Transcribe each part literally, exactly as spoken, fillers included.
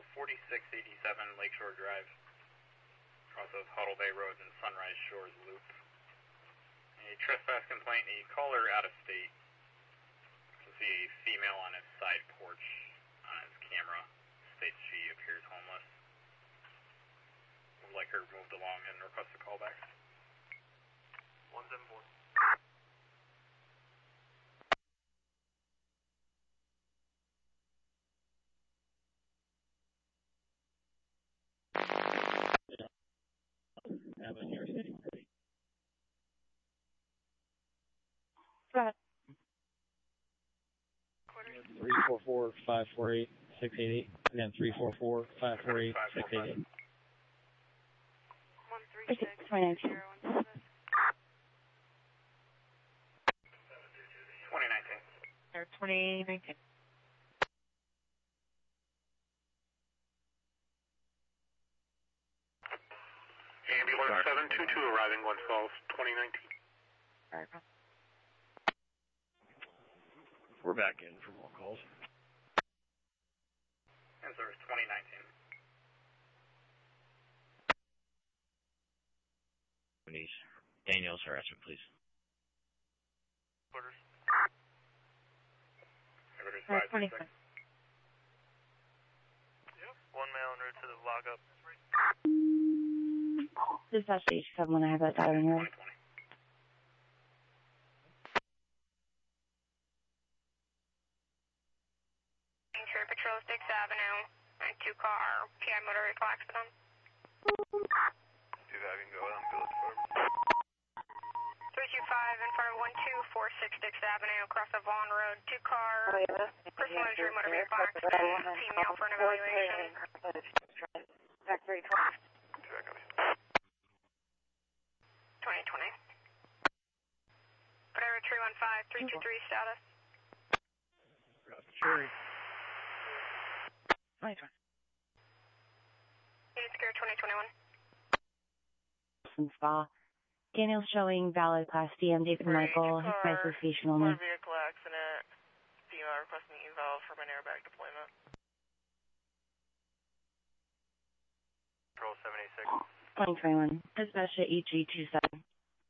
forty-six eighty-seven Lakeshore Drive, across of Huddle Bay Road and Sunrise Shores Loop. A trespass complaint, a caller out of state. You can see a female on his side porch on his camera. States she appears homeless. Would like her moved along and request a callback. one seven four. Have a New York City. Go ahead. Three four four five four eight six eight eight. Again, three four four five four eight six eight eight. One three six twenty nineteen. twenty nineteen. Or twenty nineteen. Ambulance seven two two arriving one twelve twenty nineteen. All right. We're back in for more calls. And service twenty nineteen. Please. Daniel's harassment, please. Orders. Orders Uh, five three six. twenty. Yep. One male en route to the lockup. Dispatch to H seven when I have that dial in here. twenty twenty. Sure, Patrol sixth Avenue, and two car P I motor vehicle accident. See if I can go on Village Farm. three two five in front of one two four six sixth Avenue, across of Vaughn Road, two car personal injury motor vehicle accident, female for an evaluation. Back three twenty. See if I can twenty twenty. Whatever three one five three two three status. Cherry. twenty twenty. Unit secure twenty twenty-one. Spa. Daniel's showing valid class D M David Michael, his my association only. Motor vehicle accident, female requesting eval from an airbag deployment. Control seven eight six. twenty twenty-one. Dispatch to E G two seven.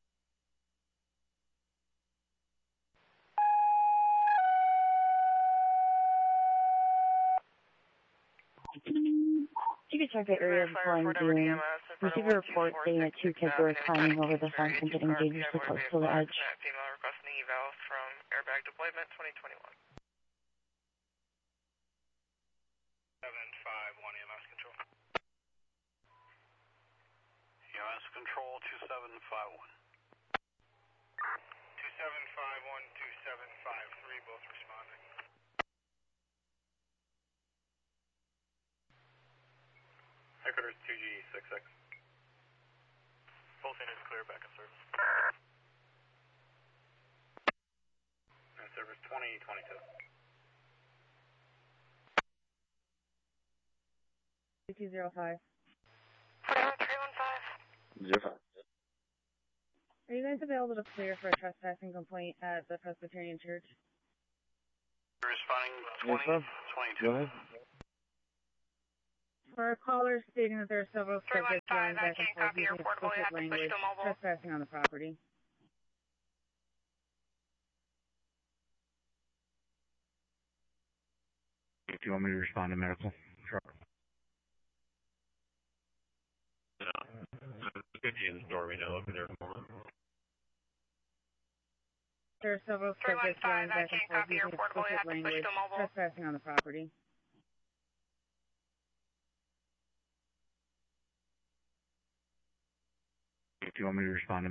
Secret Target area of Flying Dune. Received a report stating that two kids were climbing over the fence and getting dangerously close to the edge. Female requesting eval from airbag deployment twenty twenty-one. seven five one E M S control. E M S control two seven five one. two seven five one, two seven five three, both responding. Headquarters two G six six. Both units clear, back in service. And service twenty twenty-two. two zero five. Whatever three one five. Zero five. Are you guys available to clear for a trespassing complaint at the Presbyterian Church? Responding Yes, twenty sir. twenty-two. Go ahead. For callers stating that there are several three one subjects five, running I back and can't forth copy your using portable, you explicit have to switch language, to mobile. trespassing on the property. Do you want me to respond to medical? Sure. No. It's good to be in the store right now. I'll be there tomorrow. There are several three one subjects five, running I back and can't forth copy your using portable, you explicit have to switch language, to mobile. trespassing on the property. Do you want me to respond to